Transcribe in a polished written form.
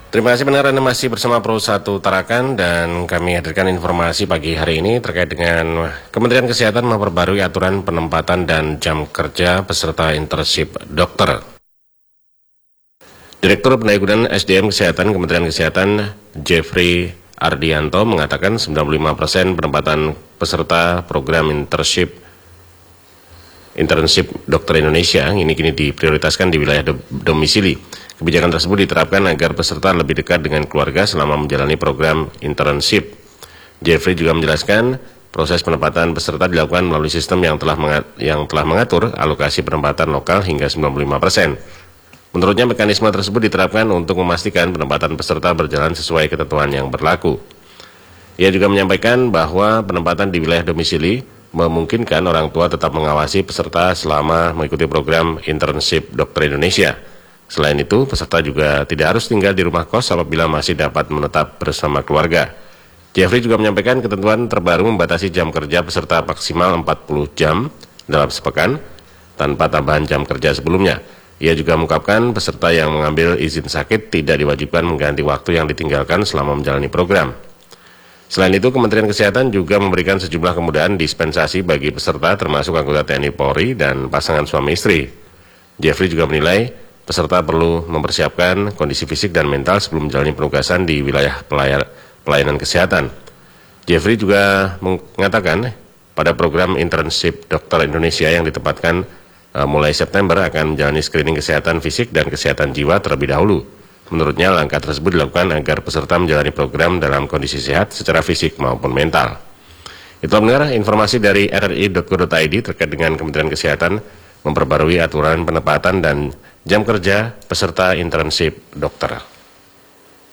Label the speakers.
Speaker 1: Terima kasih pendengar, Anda masih bersama Pro 1 Tarakan dan kami hadirkan informasi pagi hari ini terkait dengan Kementerian Kesehatan memperbarui aturan penempatan dan jam kerja peserta internship dokter. Direktur Pendaya SDM Kesehatan Kementerian Kesehatan Jeffrey Ardianto mengatakan 95% penempatan peserta program internship dokter Indonesia ini kini diprioritaskan di wilayah domisili. Kebijakan tersebut diterapkan agar peserta lebih dekat dengan keluarga selama menjalani program internship. Jeffrey juga menjelaskan proses penempatan peserta dilakukan melalui sistem yang telah mengatur alokasi penempatan lokal hingga 95%. Menurutnya mekanisme tersebut diterapkan untuk memastikan penempatan peserta berjalan sesuai ketentuan yang berlaku. Ia juga menyampaikan bahwa penempatan di wilayah domisili memungkinkan orang tua tetap mengawasi peserta selama mengikuti program internship dokter Indonesia. Selain itu, peserta juga tidak harus tinggal di rumah kos apabila masih dapat menetap bersama keluarga. Jeffrey juga menyampaikan ketentuan terbaru membatasi jam kerja peserta maksimal 40 jam dalam sepekan tanpa tambahan jam kerja sebelumnya. Ia juga mengungkapkan peserta yang mengambil izin sakit tidak diwajibkan mengganti waktu yang ditinggalkan selama menjalani program. Selain itu, Kementerian Kesehatan juga memberikan sejumlah kemudahan dispensasi bagi peserta termasuk anggota TNI Polri dan pasangan suami istri. Jeffrey juga menilai peserta perlu mempersiapkan kondisi fisik dan mental sebelum menjalani penugasan di wilayah pelayanan kesehatan. Jeffrey juga mengatakan pada program internship dokter Indonesia yang ditempatkan mulai September akan menjalani screening kesehatan fisik dan kesehatan jiwa terlebih dahulu. Menurutnya langkah tersebut dilakukan agar peserta menjalani program dalam kondisi sehat secara fisik maupun mental. Itulah benar informasi dari rri.co.id terkait dengan Kementerian Kesehatan memperbarui aturan penempatan dan jam kerja peserta internship dokter.